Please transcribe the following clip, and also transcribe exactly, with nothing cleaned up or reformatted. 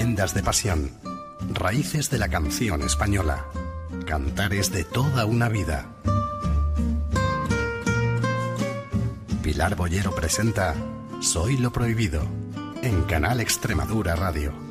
Leyendas de pasión, raíces de la canción española, cantares de toda una vida. Pilar Bollero presenta Soy lo Prohibido en Canal Extremadura Radio.